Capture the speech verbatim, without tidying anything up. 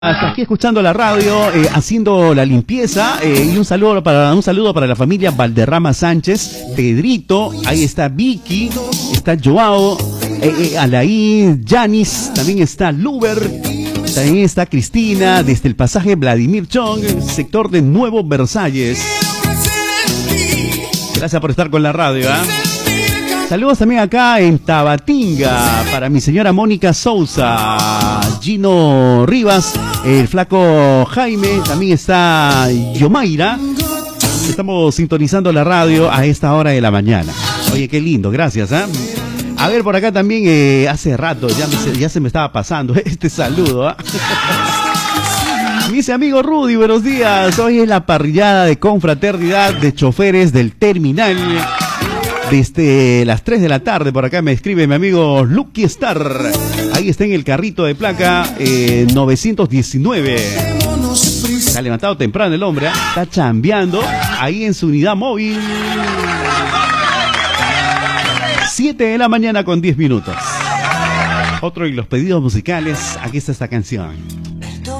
Hasta aquí escuchando la radio, eh, haciendo la limpieza, eh, y un saludo para un saludo para la familia Valderrama Sánchez, Pedrito, ahí está Vicky, está Joao, eh, eh, Alaí, Yanis, también está Luber, también está Cristina, desde el pasaje Vladimir Chong, sector de Nuevo Versalles. Gracias por estar con la radio, ¿eh? Saludos también acá en Tabatinga para mi señora Mónica Sousa, Gino Rivas, el flaco Jaime, también está Yomaira. Estamos sintonizando la radio a esta hora de la mañana. Oye, qué lindo, gracias, ¿eh? A ver, por acá también, eh, hace rato ya, me, ya se me estaba pasando este saludo, ¿eh? Dice amigo Rudy, buenos días. Hoy es la parrillada de confraternidad de choferes del terminal. Desde las tres de la tarde, por acá me escribe mi amigo Lucky Star. Ahí está en el carrito de placa eh, novecientos diecinueve. Se ha levantado temprano el hombre, ¿eh? Está chambeando ahí en su unidad móvil. siete de la mañana con diez minutos. Otro de los pedidos musicales, aquí está esta canción.